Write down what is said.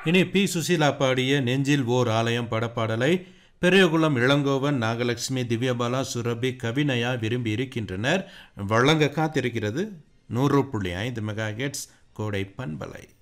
இனி பி சுசீலா பாடிய நெஞ்சில் ஓர் ஆலயம் படப்பாடலை பெரியகுளம் இளங்கோவன், நாகலட்சுமி, திவ்யபாலா, சுரபி, கவினயா விரும்பி இருக்கின்றனர். வழங்க காத்திருக்கிறது 100.5 மெகாஹெர்ட்ஸ் கோடை பண்பலை.